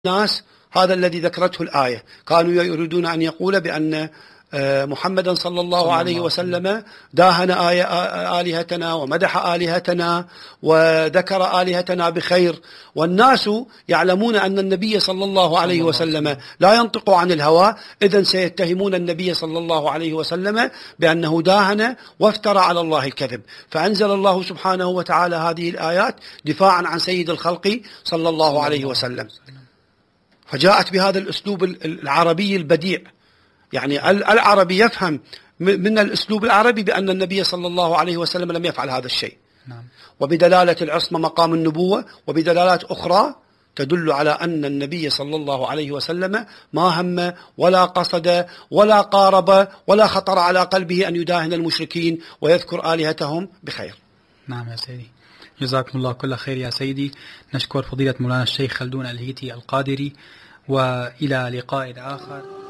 الناس هذا الذي ذكرته الآية. كانوا يريدون أن يقول بأن محمدا صلى الله عليه وسلم داهن آلهتنا ومدح آلهتنا وذكر آلهتنا بخير، والناس يعلمون أن النبي صلى الله عليه وسلم لا ينطق عن الهوى، إذن سيتهمون النبي صلى الله عليه وسلم بأنه داهن وافترى على الله الكذب. فأنزل الله سبحانه وتعالى هذه الآيات دفاعا عن سيد الخلق صلى الله عليه وسلم، فجاءت بهذا الأسلوب العربي البديع. يعني العربي يفهم من الأسلوب العربي بأن النبي صلى الله عليه وسلم لم يفعل هذا الشيء، وبدلالة العصمة مقام النبوة، وبدلالات أخرى تدل على أن النبي صلى الله عليه وسلم ما هم ولا قصد ولا قارب ولا خطر على قلبه أن يداهن المشركين ويذكر آلهتهم بخير. نعم يا سيدي، جزاكم الله كل خير يا سيدي. نشكر فضيلة مولانا الشيخ خلدون الهيتي القادري، وإلى لقاء آخر.